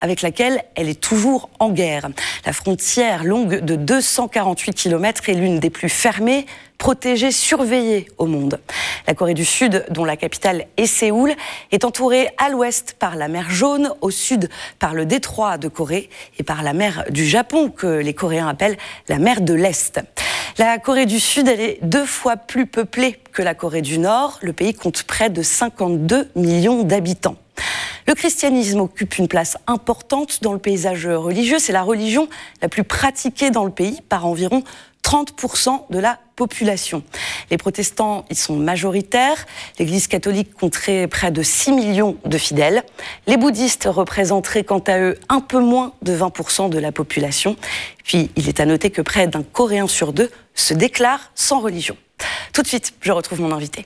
avec laquelle elle est toujours en guerre. La frontière longue de 248 km est l'une des plus fermées, protégée, surveillée au monde. La Corée du Sud, dont la capitale est Séoul, est entourée à l'ouest par la mer Jaune, au sud par le détroit de Corée et par la mer du Japon, que les Coréens appellent la mer de l'Est. La Corée du Sud, elle est 2 fois plus peuplée que la Corée du Nord. Le pays compte près de 52 millions d'habitants. Le christianisme occupe une place importante dans le paysage religieux. C'est la religion la plus pratiquée dans le pays par environ 30% de la population. Les protestants y sont majoritaires. L'Église catholique compterait près de 6 millions de fidèles. Les bouddhistes représenteraient quant à eux un peu moins de 20% de la population. Puis, il est à noter que près d'un Coréen sur 2 se déclare sans religion. Tout de suite, je retrouve mon invité.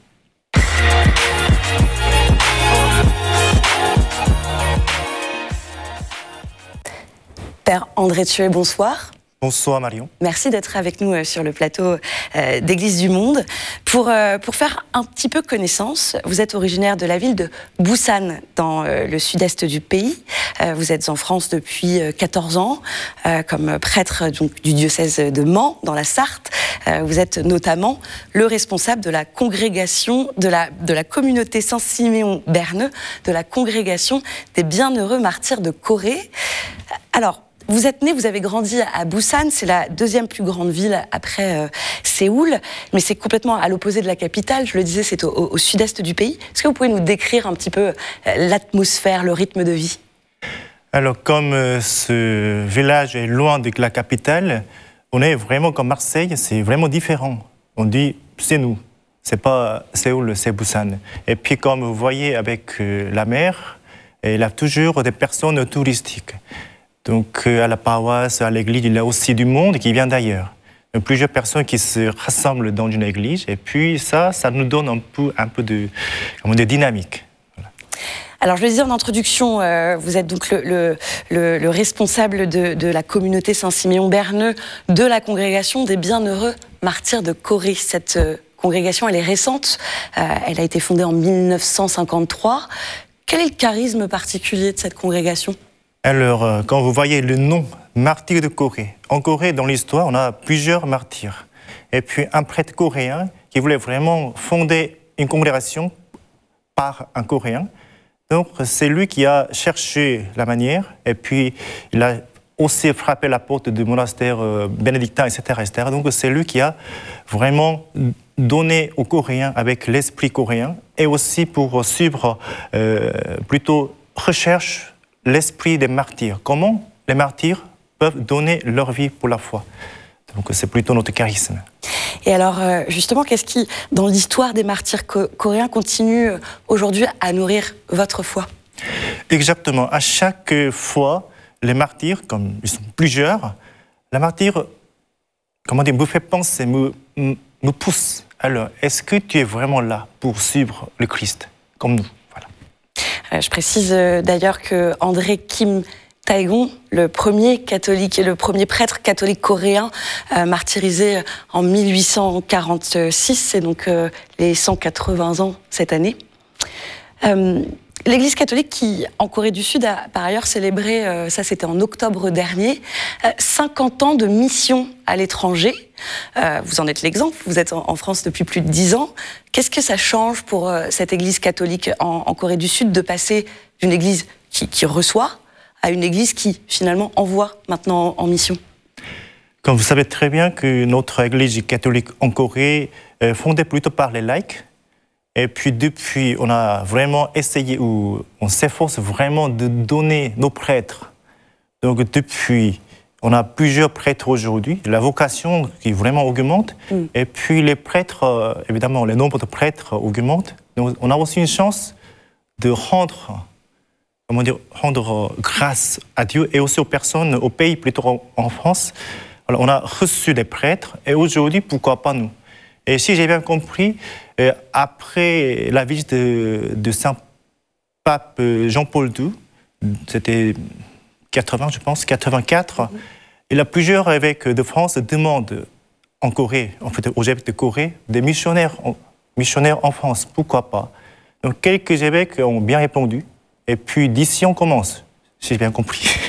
Père André Thué, bonsoir. Bonsoir Marion. Merci d'être avec nous sur le plateau d'Église du Monde. Pour faire un petit peu connaissance, vous êtes originaire de la ville de Busan, dans le sud-est du pays. Vous êtes en France depuis 14 ans, comme prêtre donc, du diocèse de Mans, dans la Sarthe. Vous êtes notamment le responsable de la congrégation, de la communauté Saint-Siméon Berneux, de la congrégation des Bienheureux Martyrs de Corée. Alors, vous êtes né, vous avez grandi à Busan, c'est la 2e plus grande ville après Séoul, mais c'est complètement à l'opposé de la capitale, je le disais, c'est au sud-est du pays. Est-ce que vous pouvez nous décrire un petit peu l'atmosphère, le rythme de vie ? Alors, comme ce village est loin de la capitale, on est vraiment comme Marseille, c'est vraiment différent. On dit, c'est nous, c'est pas Séoul, c'est Busan. Et puis, comme vous voyez avec la mer, il y a toujours des personnes touristiques. Donc à la paroisse, à l'église, il y a aussi du monde qui vient d'ailleurs. Plusieurs personnes qui se rassemblent dans une église et puis ça nous donne un peu de dynamique. Voilà. Alors je le disais en introduction, vous êtes donc le responsable de la communauté Saint-Siméon Berneux, de la congrégation des Bienheureux Martyrs de Corée. Cette congrégation, elle est récente, elle a été fondée en 1953. Quel est le charisme particulier de cette congrégation ? Alors, quand vous voyez le nom martyr de Corée, en Corée, dans l'histoire, on a plusieurs martyrs. Et puis, un prêtre coréen qui voulait vraiment fonder une congrégation par un Coréen. Donc, c'est lui qui a cherché la manière. Et puis, il a aussi frappé la porte du monastère bénédictin, etc., etc. Donc, c'est lui qui a vraiment donné aux Coréens avec l'esprit coréen et aussi pour suivre plutôt recherche l'esprit des martyrs. Comment les martyrs peuvent donner leur vie pour la foi. Donc c'est plutôt notre charisme. Et alors justement, qu'est-ce qui, dans l'histoire des martyrs coréens, continue aujourd'hui à nourrir votre foi ? Exactement. À chaque fois, les martyrs, comme ils sont plusieurs, les martyrs, comment dire, me fait penser, me pousse. Alors, est-ce que tu es vraiment là pour suivre le Christ, comme nous ? Je précise d'ailleurs que André Kim Taegon, le premier catholique et le premier prêtre catholique coréen martyrisé en 1846, c'est donc les 180 ans cette année. L'Église catholique qui, en Corée du Sud, a par ailleurs célébré, ça c'était en octobre dernier, 50 ans de mission à l'étranger. Vous en êtes l'exemple, vous êtes en France depuis plus de 10 ans. Qu'est-ce que ça change pour cette Église catholique en Corée du Sud de passer d'une Église qui reçoit à une Église qui, finalement, envoie maintenant en mission ? Comme vous savez très bien que notre Église catholique en Corée est fondée plutôt par les laïcs. Et puis depuis, on a vraiment essayé, ou on s'efforce vraiment de donner nos prêtres. Donc depuis, on a plusieurs prêtres aujourd'hui, la vocation qui vraiment augmente. Et puis les prêtres, évidemment, le nombre de prêtres augmente. Donc on a aussi une chance de rendre grâce à Dieu et aussi aux personnes, au pays, plutôt en France. Alors on a reçu des prêtres et aujourd'hui, pourquoi pas nous ? Et si j'ai bien compris, après la visite de Saint-Pape Jean-Paul II, c'était 80, je pense, 84, il y a plusieurs évêques de France demandent en Corée, en fait aux évêques de Corée, des missionnaires en France, pourquoi pas. Donc quelques évêques ont bien répondu, et puis d'ici on commence. J'ai bien compris.